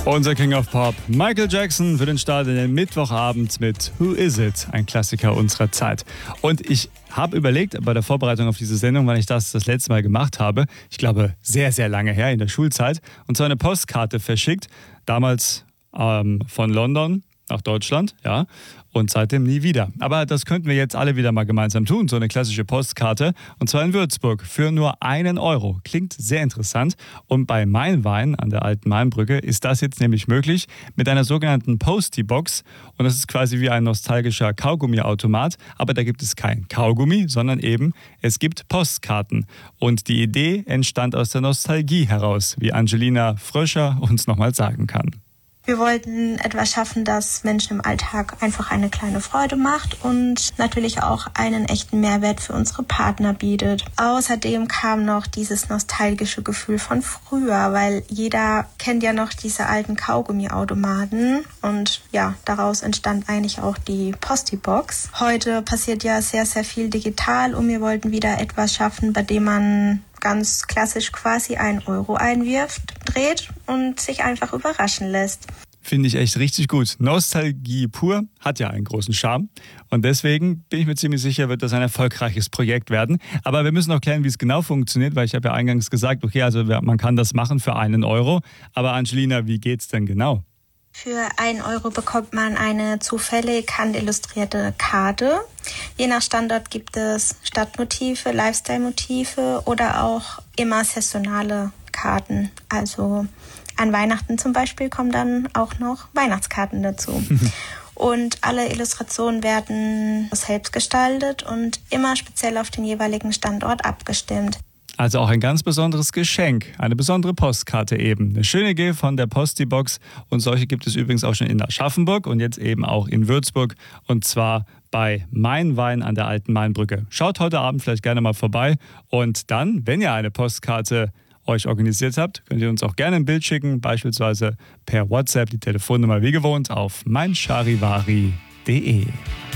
Unser King of Pop, Michael Jackson, für den Start in den Mittwochabend mit Who Is It? Ein Klassiker unserer Zeit. Und ich habe überlegt bei der Vorbereitung auf diese Sendung, wann ich das letzte Mal gemacht habe. Ich glaube, sehr, sehr lange her, in der Schulzeit. Und zwar eine Postkarte verschickt. Damals von London nach Deutschland, ja. Und seitdem nie wieder. Aber das könnten wir jetzt alle wieder mal gemeinsam tun, so eine klassische Postkarte. Und zwar in Würzburg für nur 1 Euro. Klingt sehr interessant. Und bei Mainwein an der alten Mainbrücke ist das jetzt nämlich möglich mit einer sogenannten Postie-Box. Und das ist quasi wie ein nostalgischer Kaugummiautomat. Aber da gibt es kein Kaugummi, sondern eben es gibt Postkarten. Und die Idee entstand aus der Nostalgie heraus, wie Angelina Fröscher uns nochmal sagen kann. Wir wollten etwas schaffen, das Menschen im Alltag einfach eine kleine Freude macht und natürlich auch einen echten Mehrwert für unsere Partner bietet. Außerdem kam noch dieses nostalgische Gefühl von früher, weil jeder kennt ja noch diese alten Kaugummiautomaten und ja, daraus entstand eigentlich auch die Postie-Box. Heute passiert ja sehr, sehr viel digital und wir wollten wieder etwas schaffen, bei dem man ganz klassisch quasi 1 Euro einwirft, dreht und sich einfach überraschen lässt. Finde ich echt richtig gut. Nostalgie pur hat ja einen großen Charme. Und deswegen bin ich mir ziemlich sicher, wird das ein erfolgreiches Projekt werden. Aber wir müssen auch klären, wie es genau funktioniert, weil ich habe ja eingangs gesagt, okay, also man kann das machen für 1 Euro. Aber Angelina, wie geht's denn genau? Für 1 Euro bekommt man eine zufällig handillustrierte Karte. Je nach Standort gibt es Stadtmotive, Lifestyle-Motive oder auch immer saisonale Karten. Also an Weihnachten zum Beispiel kommen dann auch noch Weihnachtskarten dazu. Und alle Illustrationen werden selbst gestaltet und immer speziell auf den jeweiligen Standort abgestimmt. Also auch ein ganz besonderes Geschenk, eine besondere Postkarte eben. Eine schöne Idee von der Postie-Box und solche gibt es übrigens auch schon in Aschaffenburg und jetzt eben auch in Würzburg und zwar bei Mainwein an der alten Mainbrücke. Schaut heute Abend vielleicht gerne mal vorbei und dann, wenn ihr eine Postkarte euch organisiert habt, könnt ihr uns auch gerne ein Bild schicken, beispielsweise per WhatsApp, die Telefonnummer wie gewohnt auf meincharivari.de.